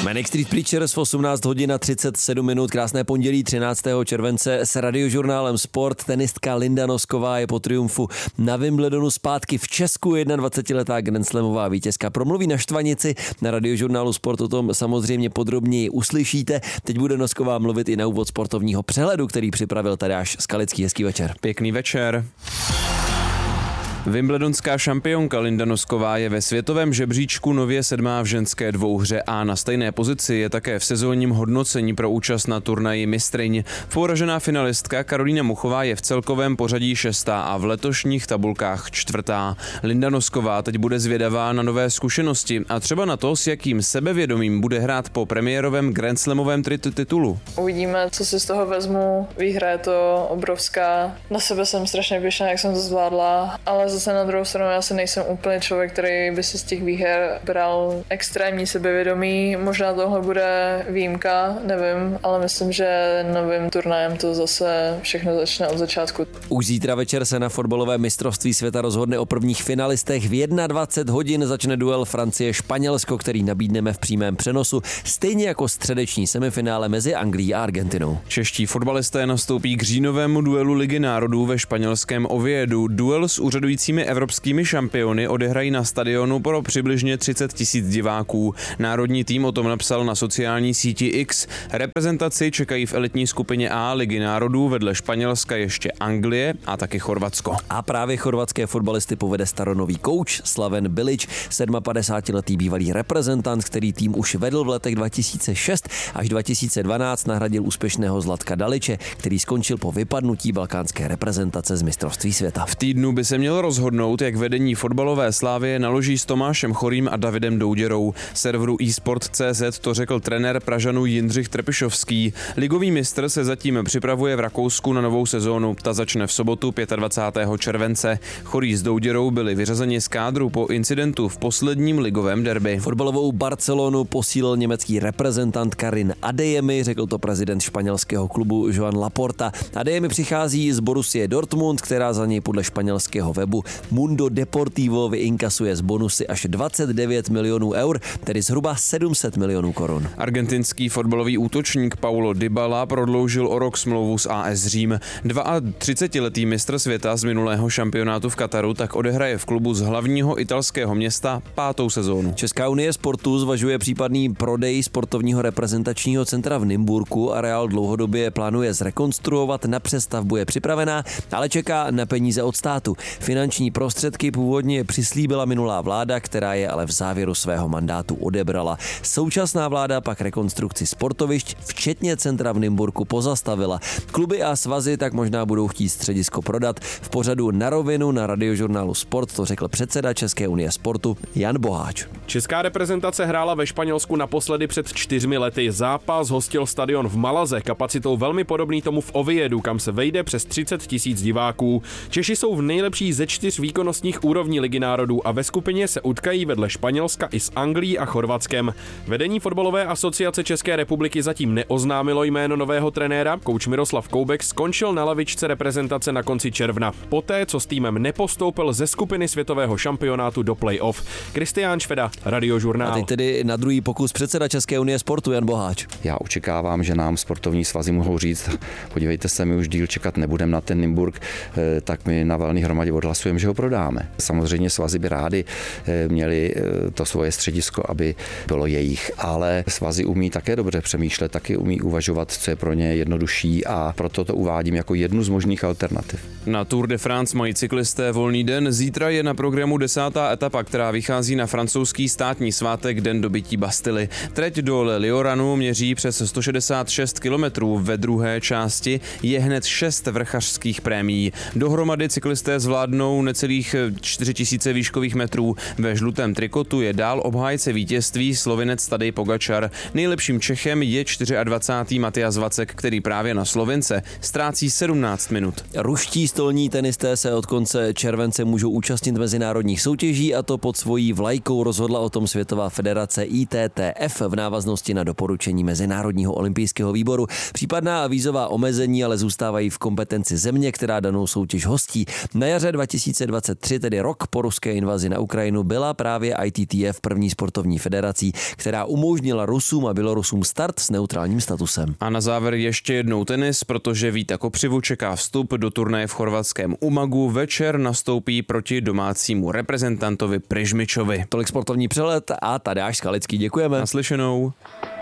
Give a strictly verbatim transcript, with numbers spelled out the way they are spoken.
Manic Street Preachers v osmnáct hodin a třicet sedm minut, krásné pondělí třináctého července s radiožurnálem Sport. Tenistka Linda Nosková je po triumfu na Wimbledonu zpátky v Česku, dvacetiletá grandslamová vítězka. Promluví na štvanici, na radiožurnálu Sport o tom samozřejmě podrobněji uslyšíte. Teď bude Nosková mluvit i na úvod sportovního přehledu, který připravil Tadeáš Skalický. Hezký večer. Pěkný večer. Wimbledonská šampionka Linda Nosková je ve světovém žebříčku nově sedmá v ženské dvouhře a na stejné pozici je také v sezónním hodnocení pro účast na turnaji mistryň. Poražená finalistka Karolína Muchová je v celkovém pořadí šestá a v letošních tabulkách čtvrtá. Linda Nosková teď bude zvědavá na nové zkušenosti a třeba na to, s jakým sebevědomím bude hrát po premiérovém grandslamovém tri- titulu. Uvidíme, co si z toho vezmu. Výhra je to obrovská. Na sebe jsem strašně pyšná, jak jsem to zvládla, ale zase na druhou stranu já si nejsem úplně člověk, který by si z těch výher bral extrémní sebevědomí. Možná tohle bude výjimka, nevím, ale myslím, že novým turnajem to zase všechno začne od začátku. Už zítra večer se na fotbalové mistrovství světa rozhodne o prvních finalistech. V dvacet jedna hodin začne duel Francie-Španělsko, který nabídneme v přímém přenosu, stejně jako středeční semifinále mezi Anglií a Argentinou. Čeští fotbalisté nastoupí k říjnovému duelu Ligy národů ve španělském Oviedu. Duel s úřadujícími evropskými šampiony odehrají na stadionu pro přibližně třicet tisíc diváků. Národní tým o tom napsal na sociální síti X. Reprezentaci čekají v elitní skupině A Ligy národů vedle Španělska ještě Anglie a taky Chorvatsko. A právě chorvatské fotbalisty povede staronový kouč Slaven Bilić, sedmapadesátiletý bývalý reprezentant, který tým už vedl v letech dva tisíce šest až dva tisíce dvanáct, nahradil úspěšného Zlatka Daliče, který skončil po vypadnutí balkánské reprezentace z mistrovství světa. V týdnu by se měl rozhodnout, jak vedení fotbalové Slávie naloží s Tomášem Chorým a Davidem Douděrou. Serveru eSport tečka cé zet to řekl trenér Pražanů Jindřich Trpišovský. Ligový mistr se zatím připravuje v Rakousku na novou sezónu. Ta začne v sobotu dvacátého pátého července. Chorý s Douděrou byli vyřazeni z kádru po incidentu v posledním ligovém derby. Fotbalovou Barcelonu posílil německý reprezentant Karim Adeyemi, řekl to prezident španělského klubu Joan Laporta. Adeyemi přichází z Borussie Dortmund, která za něj podle španělského webu Mundo Deportivo vyinkasuje z bonusy až dvacet devět milionů eur, tedy zhruba sedm set milionů korun. Argentinský fotbalový útočník Paulo Dybala prodloužil o rok smlouvu s á es Řím. třicetiletý mistr světa z minulého šampionátu v Kataru tak odehraje v klubu z hlavního italského města pátou sezónu. Česká unie sportu zvažuje případný prodej sportovního reprezentačního centra v Nymburku. Areál dlouhodobě plánuje zrekonstruovat, na přestavbu je připravená, ale čeká na peníze od státu. Finanční prostředky původně přislíbila minulá vláda, která je ale v závěru svého mandátu odebrala. Současná vláda pak rekonstrukci sportovišť, včetně centra v Nymburku, pozastavila. Kluby a svazy tak možná budou chtít středisko prodat. V pořadu Na rovinu na radiožurnálu Sport to řekl předseda České unie sportu Jan Boháč. Česká reprezentace hrála ve Španělsku naposledy před čtyřmi lety. Zápas hostil stadion v Malaze kapacitou velmi podobný tomu v Oviedu, kam se vejde přes třicet tisíc diváků. Češi jsou v nejlepší ze čtyř výkonnostních úrovní Ligy národů a ve skupině se utkají vedle Španělska i s Anglií a Chorvatskem. Vedení fotbalové asociace České republiky zatím neoznámilo jméno nového trenéra. Kouč Miroslav Koubek skončil na lavičce reprezentace na konci června, poté co s týmem nepostoupil ze skupiny světového šampionátu do play-off. Kristián Šveda, Radiožurnál. A teď tedy na druhý pokus předseda České unie sportu Jan Boháč. Já očekávám, že nám sportovní svazy mohou říct, podívejte se, my už díl čekat nebudeme na ten Nymburk, tak my na valné hromadě odhlasujeme, že ho prodáme. Samozřejmě svazy by rádi měli to svoje středisko, aby bylo jejich, ale svazy umí také dobře přemýšlet, taky umí uvažovat, co je pro ně jednodušší, a proto to uvádím jako jednu z možných alternativ. Na Tour de France mají cyklisté volný den. Zítra je na programu desátá etapa, která vychází na francouzský státní svátek Den dobytí Bastily. Trať do Le Lioranu měří přes sto šedesát šest kilometrů. Ve druhé části je hned šest vrchařských prémií. Dohromady cyklisté zvládnou necelých čtyři tisíce výškových metrů. Ve žlutém trikotu je dál obhájce vítězství Slovinec Tadej Pogačar. Nejlepším Čechem je dvacátý čtvrtý Matias Vacek, který právě na Slovince ztrácí sedmnáct minut. Ruští stolní tenisté se od konce července můžou účastnit mezinárodních soutěží, a to pod svojí vlajkou. Rozhodla o tom Světová federace I T T F v návaznosti na doporučení Mezinárodního olympijského výboru. Případná vízová omezení ale zůstávají v kompetenci země, která danou soutěž hostí. Na jaře dva tisíce tisíce dvacet tři, tedy rok po ruské invazi na Ukrajinu, byla právě I T T F první sportovní federací, která umožnila Rusům a Bělorusům start s neutrálním statusem. A na závěr ještě jednou tenis, protože Víta Kopřivu čeká vstup do turnaje v chorvatském Umagu. Večer nastoupí proti domácímu reprezentantovi Prižmičovi. Tolik sportovní přehled a Tadeáš Skalický. Děkujeme. Naslyšenou.